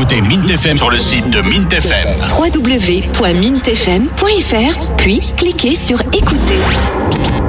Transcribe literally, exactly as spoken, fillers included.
écouter Mint F M sur le site de Mint F M. w w w point mint f m point f r, puis cliquez sur écouter.